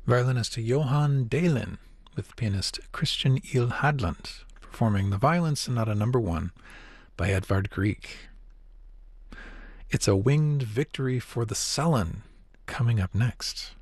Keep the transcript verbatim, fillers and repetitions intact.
Violinist Johann Dahlin with pianist Christian Il Hadland performing the Violin Sonata number one by Edvard Grieg. It's a Winged Victory for the Sullen coming up next.